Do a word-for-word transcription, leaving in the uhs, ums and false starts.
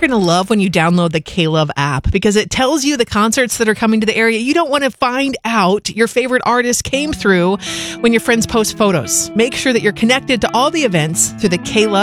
going to love when you download the K-Love app because it tells you the concerts that are coming to the area. You don't want to find out your favorite artist came through when your friends post photos. Make sure that you're connected to all the events through the K-Love